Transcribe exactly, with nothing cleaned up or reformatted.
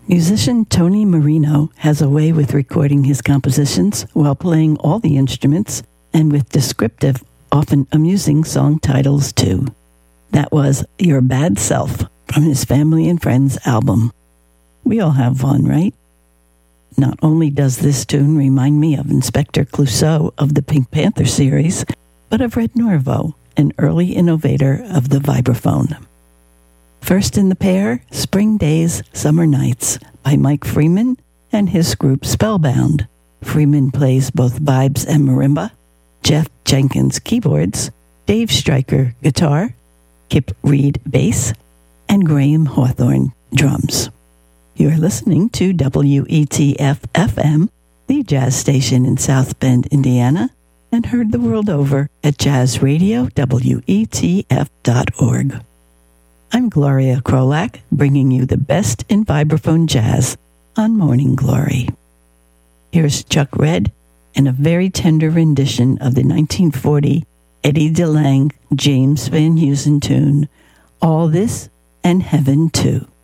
Musician Tony Marino has a way with recording his compositions while playing all the instruments and with descriptive, often amusing song titles too. That was Your Bad Self from his Family and Friends album. We all have one, right? Not only does this tune remind me of Inspector Clouseau of the Pink Panther series, but of Red Norvo, an early innovator of the vibraphone. First in the pair, Spring Days, Summer Nights by Mike Freeman and his group Spellbound. Freeman plays both vibes and marimba, Jeff Jenkins keyboards, Dave Stryker guitar, Kip Reed bass, and Graham Hawthorne drums. You're listening to W E T F F M, the jazz station in South Bend, Indiana, and heard the world over at jazz radio W E T F dot org. I'm Gloria Krolak, bringing you the best in vibraphone jazz on Morning Glory. Here's Chuck Red and a very tender rendition of the nineteen forty Eddie DeLange James Van Heusen tune, All This and Heaven Too.